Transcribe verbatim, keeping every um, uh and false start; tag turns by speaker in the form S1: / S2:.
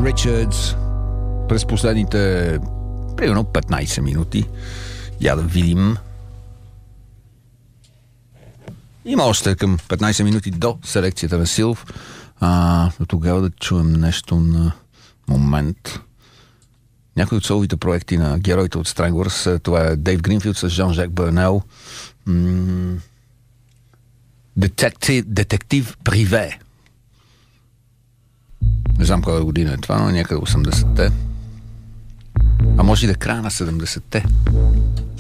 S1: Richards през последните примерно петнайсет минути. Я да видим. Има още към петнайсет минути до селекцията на Силв. А, до тогава да чуем нещо на момент. Някои от соловите проекти на героите от Stranglers. Това е Дейв Гринфилд с Жан-Жак Бърнел. М- Детектив, детектив Приве. Не знам коя година е това, но някъде осемдесетте. А може и да края на седемдесетте.